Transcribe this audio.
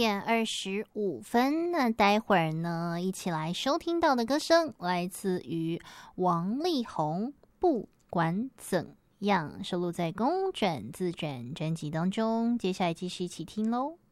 10:25。那待会儿呢，一起来收听到的歌声来自于王力宏，不管怎样，收录在公转自传专辑当中。接下来继续一起听喽。